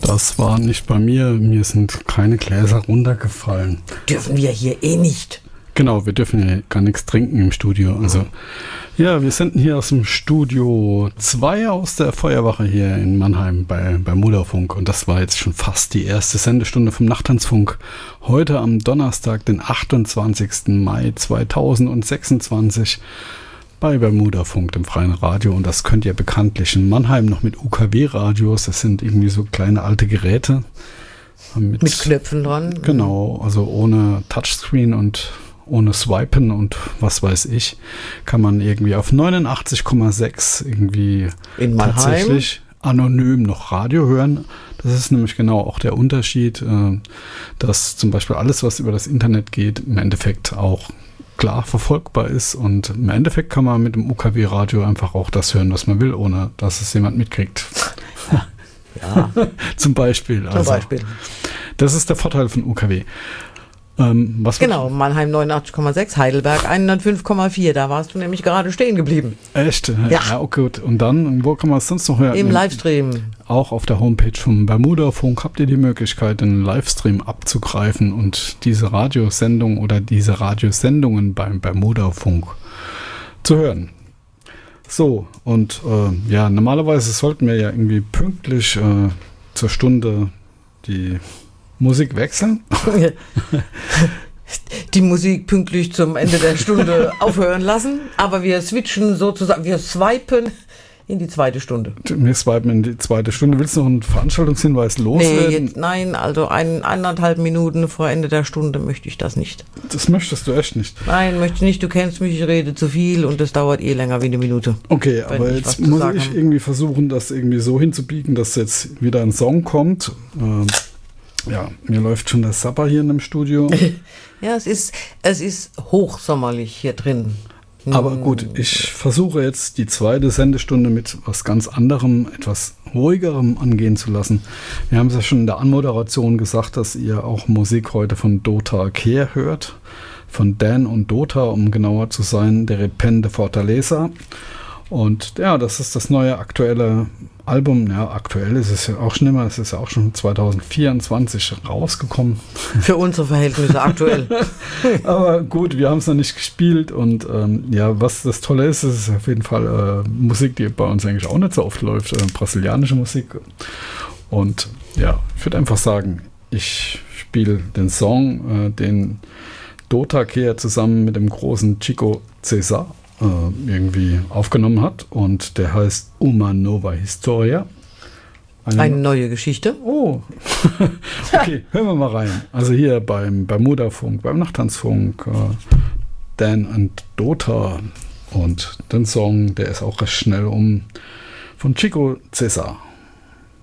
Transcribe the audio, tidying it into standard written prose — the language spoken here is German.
Das war nicht bei mir. Mir sind keine Gläser runtergefallen. Dürfen wir hier eh nicht. Genau, wir dürfen hier gar nichts trinken im Studio. Also, ja, wir senden hier aus dem Studio 2 aus der Feuerwache hier in Mannheim bei Mudafunk. Und das war jetzt schon fast die erste Sendestunde vom Nachttanzfunk. Heute am Donnerstag, den 28. Mai 2026 bei Bermudafunk, dem freien Radio. Und das könnt ihr bekanntlich in Mannheim noch mit UKW-Radios. Das sind irgendwie so kleine alte Geräte. Mit Knöpfen dran. Genau, also ohne Touchscreen und ohne Swipen und was weiß ich, kann man irgendwie auf 89,6 irgendwie in Mannheim tatsächlich anonym noch Radio hören. Das ist nämlich genau auch der Unterschied, dass zum Beispiel alles, was über das Internet geht, im Endeffekt auch klar verfolgbar ist, und im Endeffekt kann man mit dem UKW-Radio einfach auch das hören, was man will, ohne dass es jemand mitkriegt. Ja. Zum Beispiel. Das ist der Vorteil von UKW. Genau, Mannheim 89,6, Heidelberg 105,4. Da warst du nämlich gerade stehen geblieben. Echt? Ja, okay, gut. Und dann, wo kann man es sonst noch hören? Im Livestream. Auch auf der Homepage vom Bermudafunk habt ihr die Möglichkeit, den Livestream abzugreifen und diese Radiosendung oder diese Radiosendungen beim Bermudafunk zu hören. So, und ja, normalerweise sollten wir ja irgendwie pünktlich zur Stunde die Musik wechseln. Die Musik pünktlich zum Ende der Stunde aufhören lassen, aber wir switchen sozusagen, wir swipen in die zweite Stunde. Wir swipen in die zweite Stunde. Willst du noch einen Veranstaltungshinweis loswerden? Nein, also 1,5 Minuten vor Ende der Stunde möchte ich das nicht. Das möchtest du echt nicht? Nein, möchte ich nicht. Du kennst mich, ich rede zu viel und das dauert länger wie eine Minute. Okay, aber jetzt muss ich irgendwie versuchen, das irgendwie so hinzubiegen, dass jetzt wieder ein Song kommt. Ja, mir läuft schon der Sapper hier in dem Studio. Ja, es ist hochsommerlich hier drin. Aber gut, ich versuche jetzt die zweite Sendestunde mit was ganz anderem, etwas ruhigerem angehen zu lassen. Wir haben es ja schon in der Anmoderation gesagt, dass ihr auch Musik heute von Dota Kehr hört. Von Dan und Dota, um genauer zu sein, der Repente Fortaleza. Und ja, das ist das neue aktuelle Album. Ja, aktuell ist es ja auch schon immer. Es ist ja auch schon 2024 rausgekommen. Für unsere Verhältnisse aktuell. Aber gut, wir haben es noch nicht gespielt. Und ja, was das Tolle ist auf jeden Fall Musik, die bei uns eigentlich auch nicht so oft läuft. Brasilianische Musik. Und ja, ich würde einfach sagen, ich spiele den Song, den Dota Kehr zusammen mit dem großen Chico Cesar irgendwie aufgenommen hat, und der heißt Uma Nova Historia. Eine neue Geschichte. Oh, okay, hören wir mal rein. Also hier beim Bermudafunk, beim Nachttanzfunk, Dan und Dota, und den Song, der ist auch recht schnell von Chico Cesar.